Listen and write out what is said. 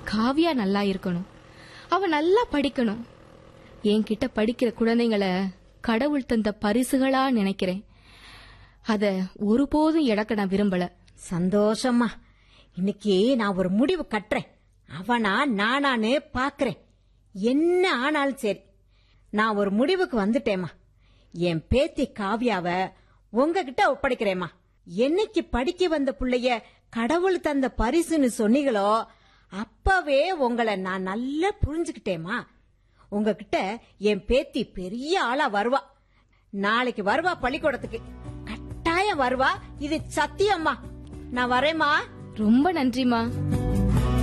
காவியா நல்லா இருக்கணும், அவ நல்லா படிக்கணும். என்கிட்ட படிக்கிற குழந்தைங்களை கடவுள் தந்த பரிசுகளா நினைக்கிறேன். அத ஒருபோதும் இழக்க நான் விரும்பல. சந்தோஷமா. இன்னைக்கு நான் ஒரு முடிவு கட்டுறேன். அவனா நானான்னு பாக்குறேன். என்ன ஆனாலும் சரி, நான் ஒரு முடிவுக்கு வந்துட்டேமா. என் பேத்தி காவியாவ உங்ககிட்ட ஒப்படைக்கிறேம்மா. என்னைக்கு படிக்க வந்த புள்ளைய கடவுள் தந்த பரிசுன்னு சொன்னீங்களோ அப்பவே உங்களை நான் நல்லா புரிஞ்சுக்கிட்டேமா. உங்ககிட்ட என் பேத்தி பெரிய ஆளா வருவா. நாளைக்கு வருவா பள்ளிக்கூடத்துக்கு. கட்டாயம் வருவா, இது சத்தியம்மா. நான் வரேம்மா. ரொம்ப நன்றிமா.